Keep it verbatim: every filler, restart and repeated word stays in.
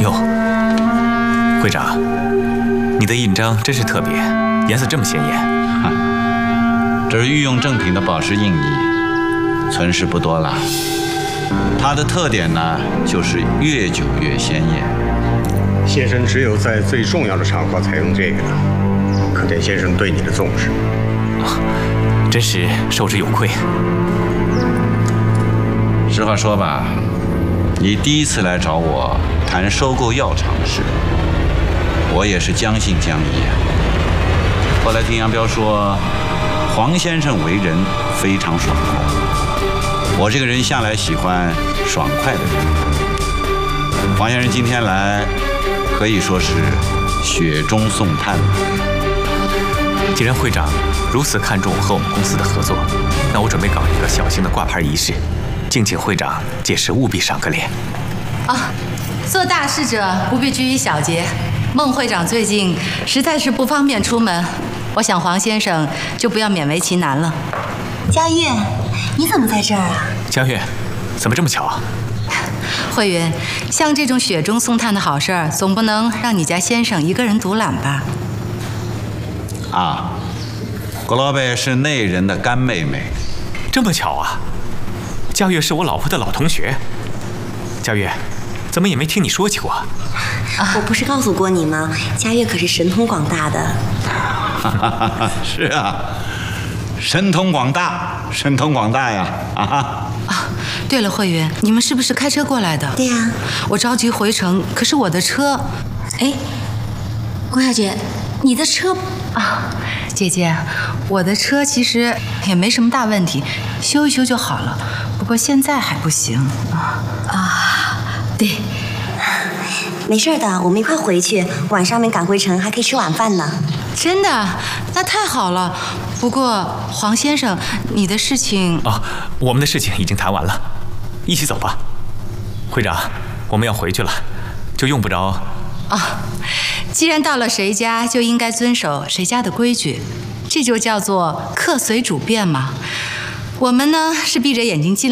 哟，会长，你的印章真是特别，颜色这么鲜艳。 这是御用正品的宝石印泥，存世不多了。它的特点呢，就是越久越鲜艳。 先生只有在最重要的场合才用这个，可见先生对你的重视。 哦，真是受之有愧。 实话说吧，你第一次来找我谈收购药厂时，我也是将信将疑啊。后来听杨彪说，黄先生为人非常爽快，我这个人向来喜欢爽快的人。黄先生今天来，可以说是雪中送炭了。 既然会长如此看重和我们公司的合作，那我准备搞一个小型的挂牌仪式，敬请会长届时务必赏个脸。 啊，做大事者不必拘于小节。孟会长最近实在是不方便出门，我想黄先生就不要勉为其难了。 佳悦，你怎么在这儿啊？ 佳悦，怎么这么巧啊？ 慧云，像这种雪中送炭的好事儿，总不能让你家先生一个人独揽吧？ 啊，郭老贝是内人的干妹妹。 这么巧啊？佳悦是我老婆的老同学。佳悦，怎么也没听你说起过？ 啊、我不是告诉过你吗？佳悦可是神通广大的。 是啊，神通广大，神通广大呀！啊哈。 啊，对了，慧云，你们是不是开车过来的？ 对呀。 我着急回城，可是我的车…… 哎，郭小姐，你的车啊，姐姐，我的车其实也没什么大问题，修一修就好了。不过现在还不行啊。啊，对。 没事的，我们一块回去，晚上没赶回城，还可以吃晚饭呢。 真的？那太好了。不过黄先生，你的事情…… 哦，我们的事情已经谈完了，一起走吧。会长，我们要回去了，就用不着…… 啊，既然到了谁家，就应该遵守谁家的规矩，这就叫做客随主便嘛。我们呢是闭着眼睛进